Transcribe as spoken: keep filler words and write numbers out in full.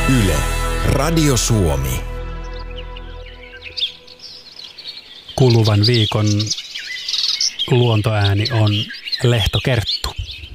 Yle, Radio Suomi. Kuluvan viikon luontoääni on lehtokerttu.